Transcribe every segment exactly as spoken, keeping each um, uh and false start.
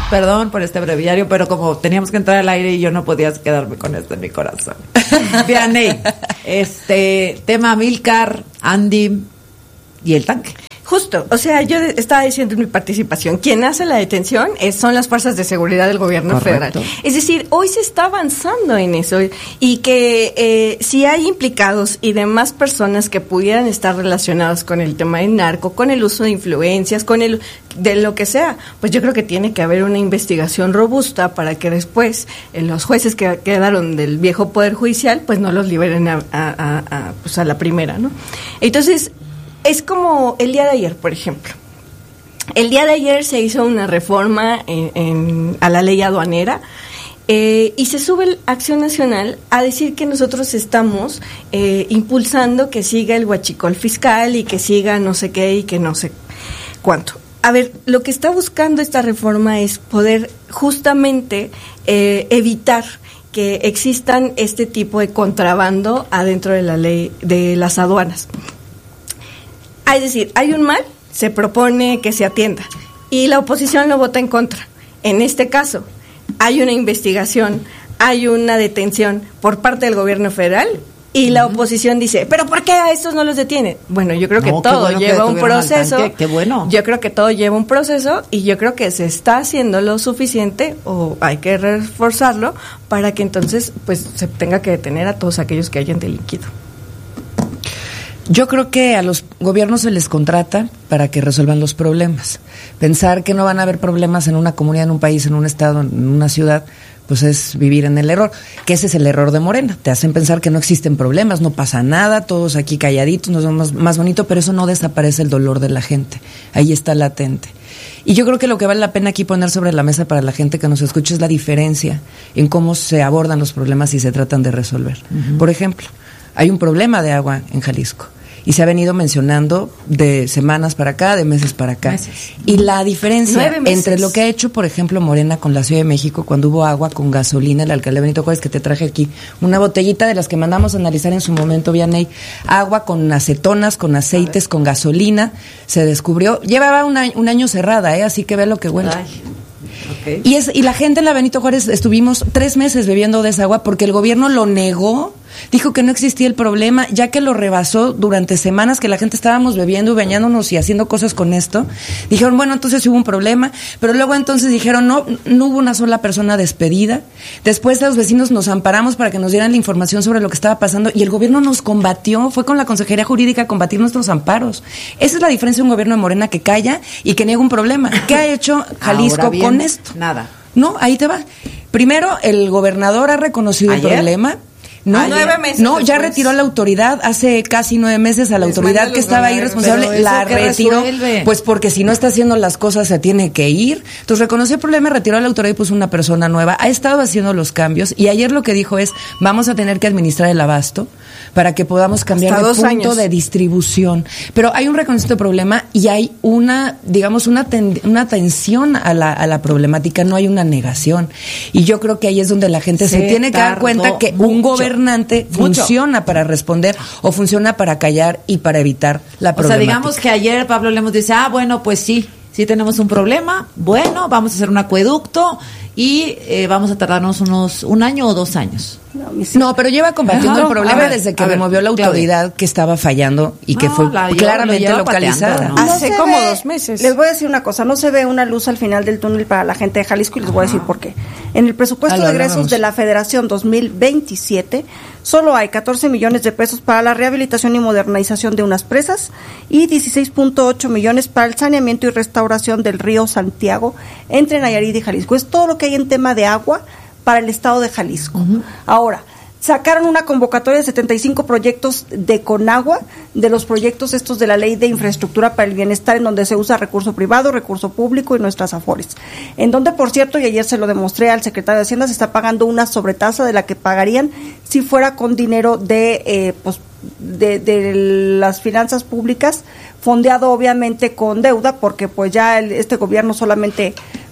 perdón por este breviario, pero como teníamos que entrar al aire y yo no podía quedarme con esto en mi corazón. Vianney, este, tema Amílcar, Andy y el tanque. Justo, o sea, yo estaba diciendo en mi participación, quien hace la detención es, son las fuerzas de seguridad del gobierno Correcto. federal. Es decir, hoy se está avanzando en eso y que eh, si hay implicados y demás personas que pudieran estar relacionados con el tema del narco, con el uso de influencias, con el de lo que sea, pues yo creo que tiene que haber una investigación robusta para que después eh, los jueces que quedaron del viejo Poder Judicial, pues no los liberen a, a, a, a, pues a la primera, ¿no? Entonces, es como el día de ayer, por ejemplo. El día de ayer se hizo una reforma en, en, a la ley aduanera eh, y se sube Acción Nacional a decir que nosotros estamos eh, impulsando que siga el huachicol fiscal y que siga no sé qué y que no sé cuánto. A ver, lo que está buscando esta reforma es poder justamente eh, evitar que existan este tipo de contrabando adentro de la ley de las aduanas. Es decir, hay un mal, se propone que se atienda y la oposición lo vota en contra. En este caso, hay una investigación, hay una detención por parte del gobierno federal y la oposición dice, ¿pero por qué a estos no los detienen? Bueno, yo creo que no, todo bueno lleva que un proceso. Qué bueno. Yo creo que todo lleva un proceso y yo creo que se está haciendo lo suficiente o hay que reforzarlo para que entonces pues se tenga que detener a todos aquellos que hayan delinquido. Yo creo que a los gobiernos se les contrata para que resuelvan los problemas. Pensar que no van a haber problemas en una comunidad, en un país, en un estado, en una ciudad, pues es vivir en el error. Que ese es el error de Morena. Te hacen pensar que no existen problemas, no pasa nada, todos aquí calladitos, nos vemos más bonito, pero eso no desaparece el dolor de la gente. Ahí está latente. Y yo creo que lo que vale la pena aquí poner sobre la mesa para la gente que nos escucha es la diferencia en cómo se abordan los problemas y se tratan de resolver. Uh-huh. Por ejemplo, hay un problema de agua en Jalisco. Y se ha venido mencionando de semanas para acá, de meses para acá. Meses. Y la diferencia entre lo que ha hecho, por ejemplo, Morena con la Ciudad de México, cuando hubo agua con gasolina, el alcalde Benito Juárez, que te traje aquí, una botellita de las que mandamos a analizar en su momento, Vianney, agua con acetonas, con aceites, con gasolina, se descubrió, llevaba un año, un año cerrada, ¿eh? Así que ve lo que huele. Okay. Y, es, y la gente en la Benito Juárez estuvimos tres meses bebiendo de esa agua porque el gobierno lo negó, dijo que no existía el problema, ya que lo rebasó durante semanas que la gente estábamos bebiendo y bañándonos y haciendo cosas con esto. Dijeron, bueno, entonces hubo un problema, pero luego entonces dijeron, no, no hubo una sola persona despedida. Después los vecinos nos amparamos para que nos dieran la información sobre lo que estaba pasando y el gobierno nos combatió, fue con la Consejería Jurídica a combatir nuestros amparos. Esa es la diferencia de un gobierno de Morena que calla y que niega un problema. ¿Qué ha hecho Jalisco bien, con esto? Nada. No, ahí te va. Primero, el gobernador ha reconocido ¿Ayer? el problema. No, nueve meses no, ya después. retiró la autoridad hace casi nueve meses a la Les autoridad que estaba ahí responsable, la retiró, resuelve. Pues porque si no está haciendo las cosas se tiene que ir. Entonces reconoció el problema, retiró a la autoridad y puso una persona nueva. Ha estado haciendo los cambios y ayer lo que dijo es, vamos a tener que administrar el abasto para que podamos cambiar Hasta de punto años. de distribución. Pero hay un reconocimiento de problema y hay una, digamos, una, ten, una atención a la, a la problemática, no hay una negación. Y yo creo que ahí es donde la gente se, se tiene que dar cuenta que mucho. un gobernador gobernante funciona Mucho. para responder o funciona para callar y para evitar la problemática. O sea, digamos que ayer Pablo Lemos dice, ah, bueno, pues sí, sí tenemos un problema, bueno, vamos a hacer un acueducto y eh, vamos a tardarnos unos un año o dos años. No, no pero lleva combatiendo Ajá, el problema ver, desde que removió la autoridad Claudia. que estaba fallando y que no, fue la, claramente lo localizada. ¿no? Hace no como ve, dos meses. Les voy a decir una cosa, no se ve una luz al final del túnel para la gente de Jalisco y les Ajá. voy a decir por qué. En el presupuesto de egresos de la Federación dos mil veintisiete solo hay catorce millones de pesos para la rehabilitación y modernización de unas presas y dieciséis punto ocho millones para el saneamiento y restauración del río Santiago entre Nayarit y Jalisco. Es todo lo que hay en tema de agua para el estado de Jalisco. Uh-huh. Ahora, sacaron una convocatoria de setenta y cinco proyectos de Conagua, de los proyectos estos de la Ley de Infraestructura para el Bienestar, en donde se usa recurso privado, recurso público y nuestras afores. En donde, por cierto, y ayer se lo demostré al secretario de Hacienda, se está pagando una sobretasa de la que pagarían si fuera con dinero de, eh, pues, de, de las finanzas públicas, fondeado obviamente con deuda, porque pues ya el, este gobierno solamente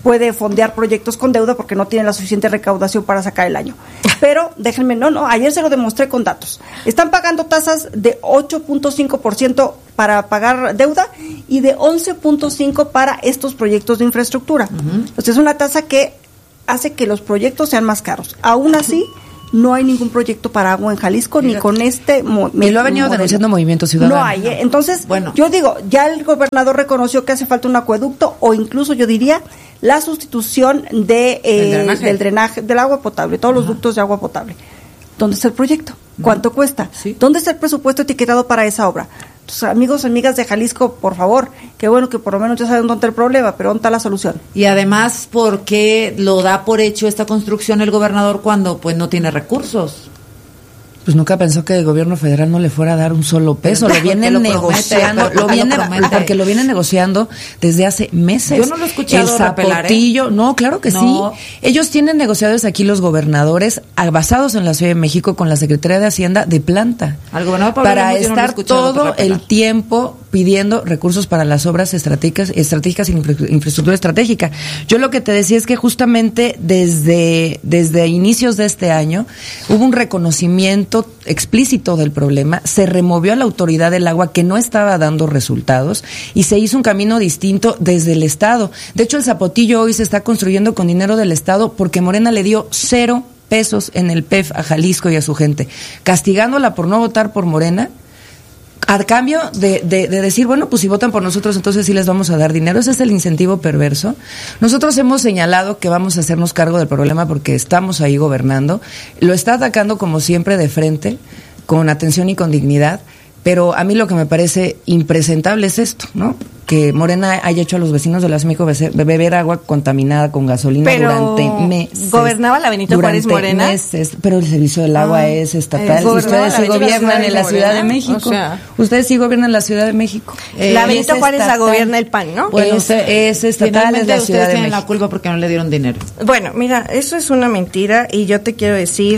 puede fondear proyectos con deuda porque no tiene la suficiente recaudación para sacar el año. Pero déjenme, no, no, ayer se lo demostré con datos. Están pagando tasas de ocho punto cinco por ciento para pagar deuda y de once punto cinco por ciento para estos proyectos de infraestructura. Uh-huh. Entonces es una tasa que hace que los proyectos sean más caros. Aún así, no hay ningún proyecto para agua en Jalisco, ni con este... Mo- y lo ha venido denunciando Movimiento Ciudadano. No hay, ¿eh? Entonces, bueno, yo digo, ya el gobernador reconoció que hace falta un acueducto, o incluso yo diría la sustitución de eh, drenaje. del drenaje, del agua potable, todos Ajá. los ductos de agua potable. ¿Dónde está el proyecto? ¿Cuánto uh-huh. cuesta? ¿Sí? ¿Dónde está el presupuesto etiquetado para esa obra? Entonces, amigos, amigas de Jalisco, por favor, qué bueno que por lo menos ya saben dónde está el problema, pero ¿dónde está la solución? Y además, ¿por qué lo da por hecho esta construcción el gobernador cuando pues no tiene recursos? Pues nunca pensó que el gobierno federal no le fuera a dar un solo peso. Lo vienen lo negociando, promete, lo viene, lo porque lo vienen negociando desde hace meses. Yo no lo he escuchado El Zapotillo, repelar, ¿eh? No, claro que no. sí. Ellos tienen negociados aquí los gobernadores, basados en la Ciudad de México, con la Secretaría de Hacienda de planta. Al gobernador Pablo para Lemus, estar no todo el tiempo pidiendo recursos para las obras estratégicas, estratégicas y infra, infraestructura estratégica. Yo lo que te decía es que justamente desde, desde inicios de este año hubo un reconocimiento explícito del problema, se removió a la autoridad del agua que no estaba dando resultados y se hizo un camino distinto desde el Estado. De hecho, el Zapotillo hoy se está construyendo con dinero del Estado porque Morena le dio cero pesos en el P E F a Jalisco y a su gente, castigándola por no votar por Morena, al cambio de, de, de decir, bueno, pues si votan por nosotros, entonces sí les vamos a dar dinero. Ese es el incentivo perverso. Nosotros hemos señalado que vamos a hacernos cargo del problema porque estamos ahí gobernando. Lo está atacando, como siempre, de frente, con atención y con dignidad. Pero a mí lo que me parece impresentable es esto, ¿no? Que Morena haya hecho a los vecinos de la Ciudad de México beber agua contaminada con gasolina pero durante meses. ¿Gobernaba la Benito Juárez Morena? Meses, pero el servicio del agua ah, es estatal. Y ustedes sí gobiernan en la Ciudad de México. O sea, ustedes sí gobiernan en la Ciudad de México. Eh, la Benito Juárez la gobierna el P A N, ¿no? Bueno, es, es estatal, es la Ciudad de México. La culpa porque no le dieron dinero. Bueno, mira, eso es una mentira y yo te quiero decir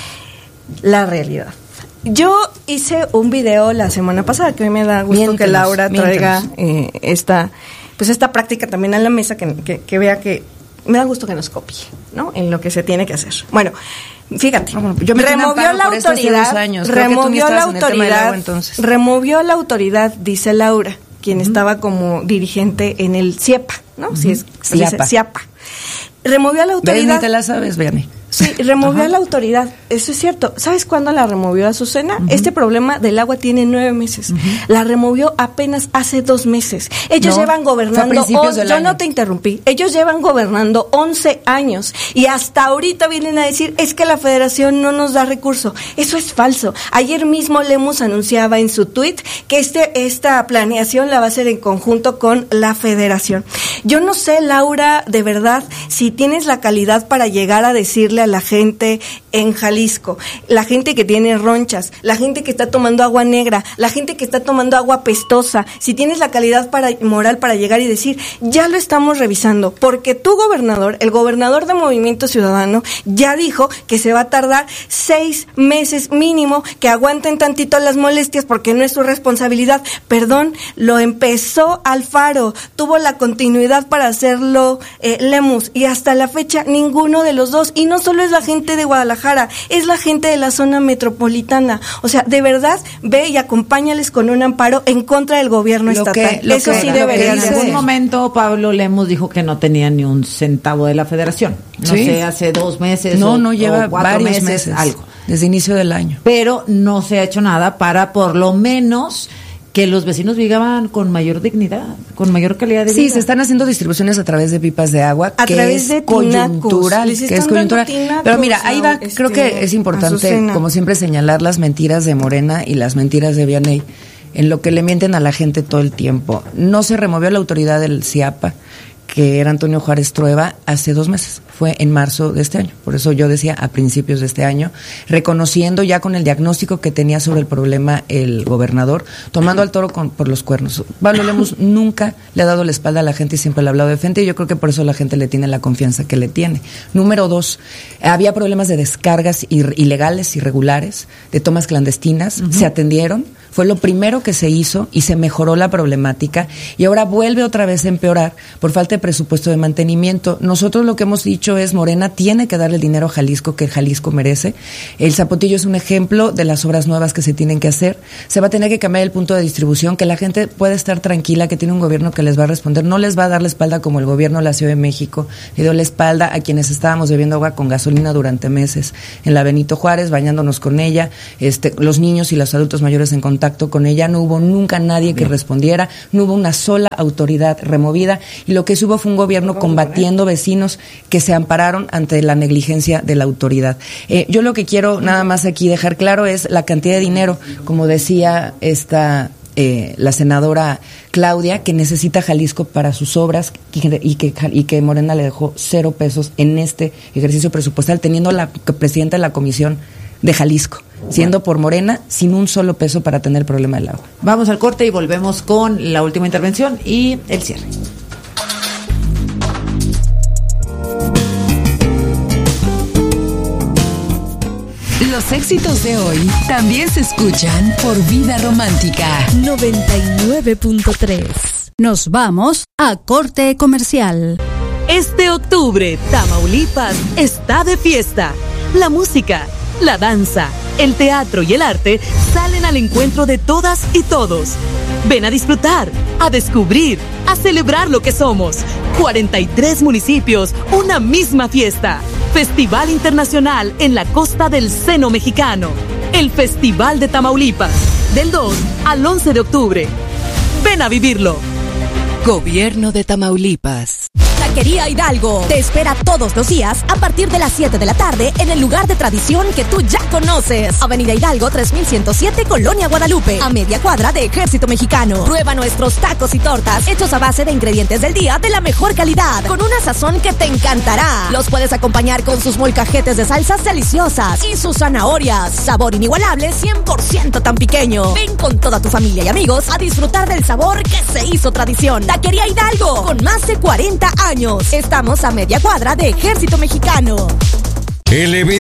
la realidad. Yo hice un video la semana pasada, que hoy me da gusto miéntenos, que Laura traiga eh, esta pues esta práctica también a la mesa, que, que, que vea que me da gusto que nos copie, ¿no? En lo que se tiene que hacer. Bueno, fíjate, bueno, yo me removió la autoridad, años. removió la autoridad, removió la autoridad, dice Laura, quien uh-huh. estaba como dirigente en el C I E P A, ¿no? Uh-huh. Si es C I A P A. C I A P A. Removió a la autoridad. Ven, te la sabes, véame. Sí, removió Ajá. a la autoridad, eso es cierto. ¿Sabes cuándo la removió, Azucena? Uh-huh. Este problema del agua tiene nueve meses. Uh-huh. La removió apenas hace dos meses. Ellos no, llevan gobernando, on, yo año. no te interrumpí, ellos llevan gobernando once años y hasta ahorita vienen a decir, es que la federación no nos da recurso. Eso es falso. Ayer mismo Lemus anunciaba en su tuit que este esta planeación la va a hacer en conjunto con la federación. Yo no sé, Laura, de verdad, si tienes la calidad para llegar a decirle a la gente en Jalisco, la gente que tiene ronchas, la gente que está tomando agua negra, la gente que está tomando agua pestosa, si tienes la calidad para, moral para llegar y decir, ya lo estamos revisando, porque tu gobernador, el gobernador de Movimiento Ciudadano, ya dijo que se va a tardar seis meses mínimo, que aguanten tantito las molestias porque no es su responsabilidad. Perdón, lo empezó Alfaro, tuvo la continuidad para hacerlo eh, Lemus, y hasta la fecha ninguno de los dos, y no solo es la gente de Guadalajara, es la gente de la zona metropolitana. O sea, de verdad, ve y acompáñales con un amparo en contra del gobierno lo estatal. Que, Eso que, sí debería ser. En algún momento Pablo Lemus dijo que no tenía ni un centavo de la federación. No ¿Sí? sé, hace dos meses No, o, no lleva o cuatro varios meses, meses, algo. Desde inicio del año. Pero no se ha hecho nada para, por lo menos, que los vecinos vivan con mayor dignidad, con mayor calidad de vida. Sí, se están haciendo distribuciones a través de pipas de agua, a que través es de coyuntural, que es coyuntural. Tinacos, pero mira, ahí va, este, creo que es importante, Azucena. como siempre, señalar las mentiras de Morena y las mentiras de Vianey, en lo que le mienten a la gente todo el tiempo. No se removió la autoridad del C I A P A, que era Antonio Juárez Trueba, hace dos meses. fue en marzo de este año. Por eso yo decía a principios de este año, reconociendo ya con el diagnóstico que tenía sobre el problema el gobernador, tomando al toro con, por los cuernos. Pablo Lemus nunca le ha dado la espalda a la gente y siempre le ha hablado de frente, y yo creo que por eso la gente le tiene la confianza que le tiene. Número dos, había problemas de descargas ir- ilegales, irregulares, de tomas clandestinas, uh-huh. se atendieron. Fue lo primero que se hizo y se mejoró la problemática, y ahora vuelve otra vez a empeorar por falta de presupuesto de mantenimiento. Nosotros lo que hemos dicho es Morena tiene que darle el dinero a Jalisco que Jalisco merece. El Zapotillo es un ejemplo de las obras nuevas que se tienen que hacer. Se va a tener que cambiar el punto de distribución, que la gente puede estar tranquila, que tiene un gobierno que les va a responder. No les va a dar la espalda como el gobierno de la Ciudad de México le dio la espalda a quienes estábamos bebiendo agua con gasolina durante meses en la Benito Juárez, bañándonos con ella, este, los niños y los adultos mayores en contacto con ella. No hubo nunca nadie que respondiera, no hubo una sola autoridad removida, y lo que hubo fue un gobierno combatiendo vecinos que se ampararon ante la negligencia de la autoridad. Eh, yo lo que quiero nada más aquí dejar claro es la cantidad de dinero, como decía esta eh, la senadora Claudia, que necesita Jalisco para sus obras, y que, y que, y que Morena le dejó cero pesos en este ejercicio presupuestal, teniendo la presidenta de la Comisión de Jalisco, siendo por Morena, sin un solo peso para tener el problema del agua. Vamos al corte y volvemos con la última intervención y el cierre. Los éxitos de hoy también se escuchan por Vida Romántica noventa y nueve punto tres. Nos vamos a corte comercial. Este octubre, Tamaulipas está de fiesta. La música, la danza, el teatro y el arte salen al encuentro de todas y todos. Ven a disfrutar, a descubrir, a celebrar lo que somos. cuarenta y tres municipios, una misma fiesta. Festival Internacional en la costa del Seno Mexicano. El Festival de Tamaulipas, del dos al once de octubre. Ven a vivirlo. Gobierno de Tamaulipas. Taquería Hidalgo te espera todos los días a partir de las siete de la tarde en el lugar de tradición que tú ya conoces. Avenida Hidalgo tres mil ciento siete, Colonia Guadalupe, a media cuadra de Ejército Mexicano. Prueba nuestros tacos y tortas hechos a base de ingredientes del día de la mejor calidad, con una sazón que te encantará. Los puedes acompañar con sus molcajetes de salsas deliciosas y sus zanahorias. Sabor inigualable, cien por ciento tampiqueño. Ven con toda tu familia y amigos a disfrutar del sabor que se hizo tradición. Taquería Hidalgo, con más de cuarenta años. Estamos a media cuadra de Ejército Mexicano. El